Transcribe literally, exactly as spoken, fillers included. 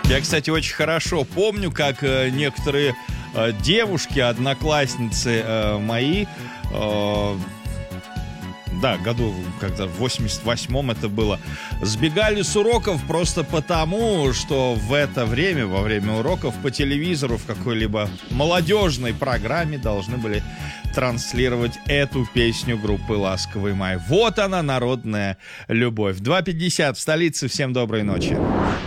Я, кстати, очень хорошо помню, как э, некоторые э, девушки, одноклассницы э, мои, э, да, году, когда в восемьдесят восьмом это было, сбегали с уроков просто потому, что в это время, во время уроков, по телевизору в какой-либо молодежной программе должны были транслировать эту песню группы «Ласковый май». Вот она, народная любовь. два пятьдесят в столице. Всем доброй ночи.